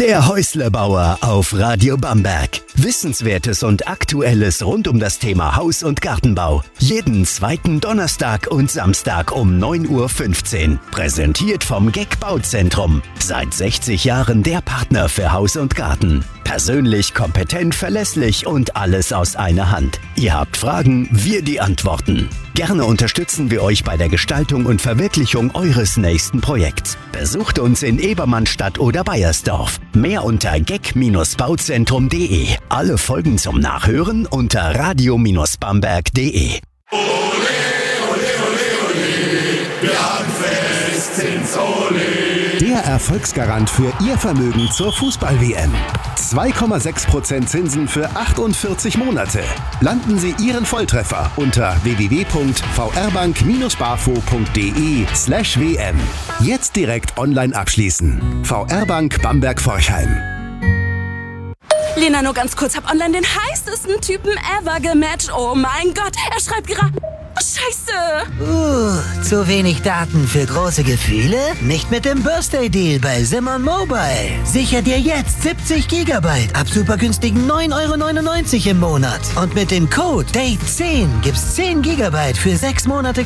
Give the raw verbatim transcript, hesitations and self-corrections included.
Der Häuslebauer auf Radio Bamberg. Wissenswertes und Aktuelles rund um das Thema Haus- und Gartenbau. Jeden zweiten Donnerstag und Samstag um neun Uhr fünfzehn. Präsentiert vom G E C Bauzentrum. Seit sechzig Jahren der Partner für Haus und Garten. Persönlich, kompetent, verlässlich und alles aus einer Hand. Ihr habt Fragen, wir die Antworten. Gerne unterstützen wir euch bei der Gestaltung und Verwirklichung eures nächsten Projekts. Besucht uns in Ebermannstadt oder Baiersdorf. Mehr unter gec bauzentrum punkt de. Alle Folgen zum Nachhören unter radio bamberg punkt de. Ole, ole, ole, ole, wir haben Fest in Sole. Der Erfolgsgarant für Ihr Vermögen zur Fußball-W M. zwei Komma sechs Prozent Zinsen für achtundvierzig Monate. Landen Sie Ihren Volltreffer unter w w w punkt v r bank dash bafo punkt de slash w m. Jetzt direkt online abschließen. V R Bank Bamberg-Forchheim. Lena, nur ganz kurz, hab online den heißesten Typen ever gematcht. Oh mein Gott, er schreibt gerade... Oh, Scheiße! Uh, zu wenig Daten für große Gefühle? Nicht mit dem Birthday-Deal bei Simon Mobile. Sicher dir jetzt siebzig Gigabyte ab super günstigen neun Euro neunundneunzig im Monat. Und mit dem Code D A T E zehn gibt's zehn Gigabyte für sechs Monate